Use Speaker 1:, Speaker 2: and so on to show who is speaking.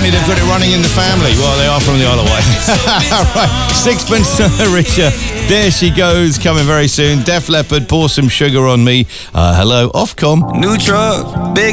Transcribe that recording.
Speaker 1: family. They've got it running in the family. Well, they are from the Isle of Wight. Right, Sixpence Richer. There she goes, coming very soon. Def Leppard, Pour Some Sugar on Me. Hello, Ofcom.
Speaker 2: New truck, big